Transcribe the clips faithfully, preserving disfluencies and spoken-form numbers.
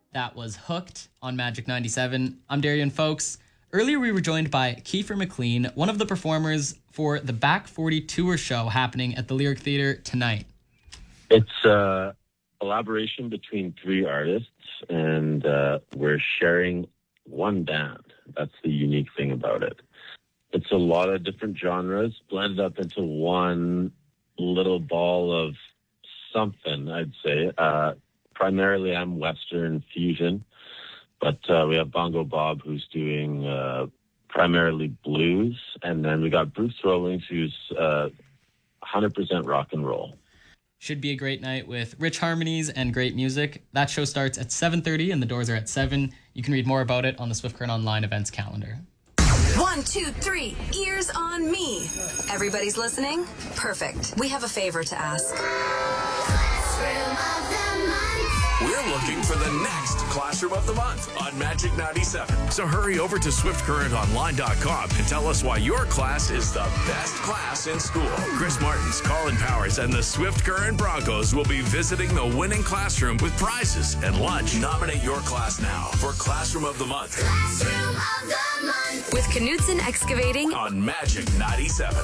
That was Hooked on Magic ninety-seven. I'm Darian Folks. Earlier we were joined by Kiefer McLean, one of the performers for the Back forty Tour show happening at the Lyric Theatre tonight. It's a collaboration between three artists, and uh, we're sharing one band. That's the unique thing about it. It's a lot of different genres blended up into one little ball of something, I'd say. Uh, primarily, I'm Western fusion, but uh, we have Bongo Bob, who's doing uh, primarily blues, and then we got Bruce Rawlings, who's uh, one hundred percent rock and roll. Should be a great night with rich harmonies and great music. That show starts at seven thirty and the doors are at seven. You can read more about it on the Swift Current Online events calendar. One, two, three, ears on me. Everybody's listening? Perfect. We have a favor to ask. Classroom of the Month. We're looking for the next Classroom of the Month on Magic ninety-seven. So hurry over to swift current online dot com and tell us why your class is the best class in school. Chris Martins, Colin Powers, and the Swift Current Broncos will be visiting the winning classroom with prizes and lunch. Nominate your class now for Classroom of the Month. Classroom of the Month. With Knudsen Excavating On Magic ninety-seven.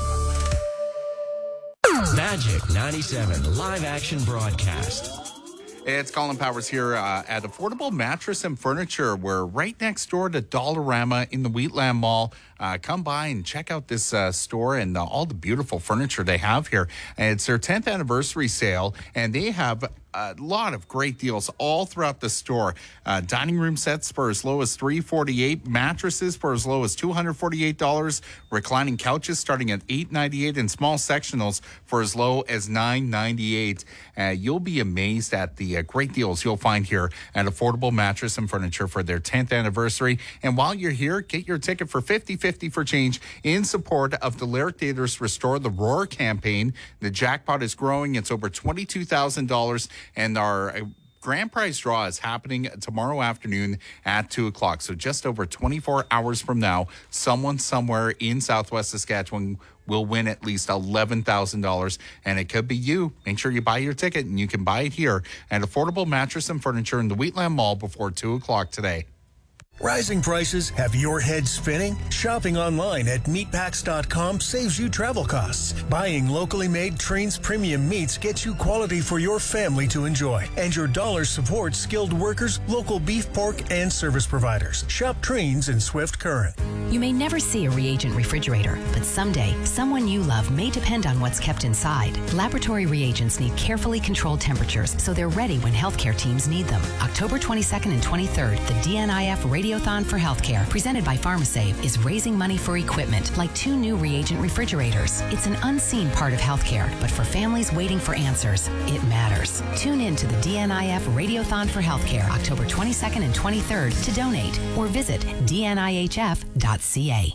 Magic ninety-seven live action broadcast. It's Colin Powers here uh, at Affordable Mattress and Furniture. We're right next door to Dollarama in the Wheatland Mall. Uh, come by and check out this uh, store and uh, all the beautiful furniture they have here. And it's their tenth anniversary sale, and they have a lot of great deals all throughout the store. Uh, dining room sets for as low as three hundred forty-eight dollars, mattresses for as low as two hundred forty-eight dollars, reclining couches starting at eight hundred ninety-eight dollars, and small sectionals for as low as nine hundred ninety-eight dollars. Uh, you'll be amazed at the uh, great deals you'll find here at Affordable Mattress and Furniture for their tenth anniversary. And while you're here, get your ticket for fifty fifty for change in support of the Lyric Theatre's Restore the Roar campaign. The jackpot is growing. It's over twenty-two thousand dollars. And our grand prize draw is happening tomorrow afternoon at two o'clock. So just over twenty-four hours from now, someone somewhere in Southwest Saskatchewan will win at least eleven thousand dollars. And it could be you. Make sure you buy your ticket, and you can buy it here at Affordable Mattress and Furniture in the Wheatland Mall before two o'clock today. Rising prices have your head spinning? Shopping online at meatpacks dot com saves you travel costs. Buying locally made Trains premium meats gets you quality for your family to enjoy. And your dollars supports skilled workers, local beef, pork, and service providers. Shop Trains in Swift Current. You may never see a reagent refrigerator, but someday, someone you love may depend on what's kept inside. Laboratory reagents need carefully controlled temperatures so they're ready when healthcare teams need them. October twenty-second and twenty-third, the D N I F Radiothon for Healthcare, presented by PharmaSave, is raising money for equipment like two new reagent refrigerators. It's an unseen part of healthcare, but for families waiting for answers, it matters. Tune in to the D N I F Radiothon for Healthcare, October twenty-second and twenty-third to donate or visit d n i h f dot c a.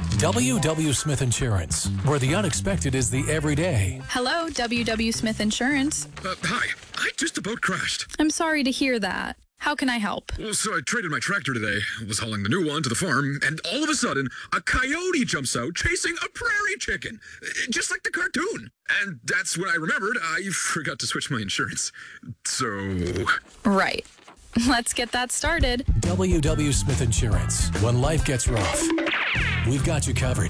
W W. Smith Insurance, where the unexpected is the everyday. Hello, W W. Smith Insurance. Uh, hi, I just about crashed. I'm sorry to hear that. How can I help? Well, so I traded my tractor today. I was hauling the new one to the farm, and all of a sudden, a coyote jumps out chasing a prairie chicken, just like the cartoon. And that's when I remembered I forgot to switch my insurance. So... Right. Let's get that started. W W. Smith Insurance. When life gets rough, we've got you covered.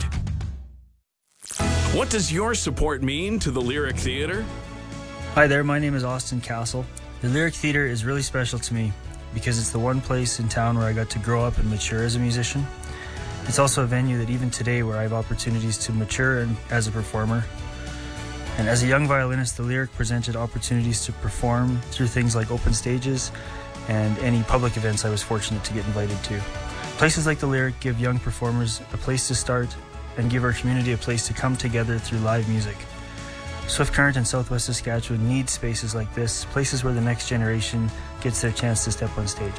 What does your support mean to the Lyric Theatre? Hi there, my name is Austin Castle. The Lyric Theatre is really special to me because it's the one place in town where I got to grow up and mature as a musician. It's also a venue that even today where I have opportunities to mature as a performer. And as a young violinist, the Lyric presented opportunities to perform through things like open stages and any public events I was fortunate to get invited to. Places like the Lyric give young performers a place to start and give our community a place to come together through live music. Swift Current and Southwest Saskatchewan need spaces like this, places where the next generation gets their chance to step on stage.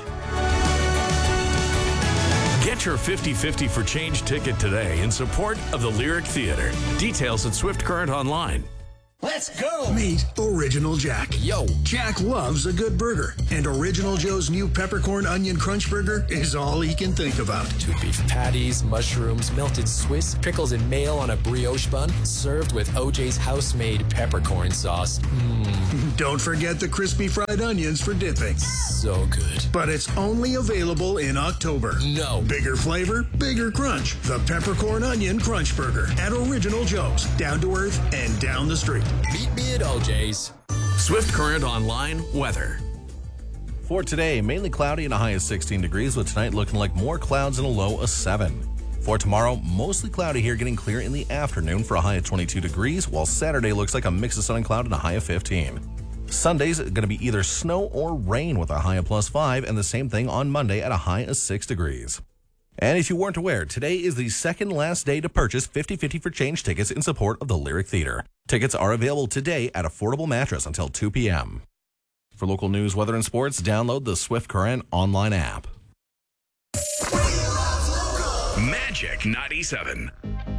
Get your fifty fifty for change ticket today in support of the Lyric Theatre. Details at Swift Current Online. Let's go! Meet Original Jack. Yo! Jack loves a good burger, and Original Joe's new peppercorn onion crunch burger is all he can think about. Two beef patties, mushrooms, melted Swiss, pickles and mayo on a brioche bun, served with O J's house-made peppercorn sauce. Mmm. Don't forget the crispy fried onions for dipping. so good. But it's only available in October. No. Bigger flavor, bigger crunch. The Peppercorn Onion Crunch Burger at Original Joe's. Down to earth and down the street. Meet me at O J's. Swift Current Online weather. For today, mainly cloudy and a high of sixteen degrees, with tonight looking like more clouds and a low of seven. For tomorrow, mostly cloudy here, getting clear in the afternoon for a high of twenty-two degrees, while Saturday looks like a mix of sun and cloud and a high of fifteen. Sunday's going to be either snow or rain with a high of plus five, and the same thing on Monday at a high of six degrees. And if you weren't aware, today is the second last day to purchase fifty fifty for Change tickets in support of the Lyric Theater. Tickets are available today at Affordable Mattress until two p.m. For local news, weather, and sports, download the Swift Current online app. Magic ninety-seven.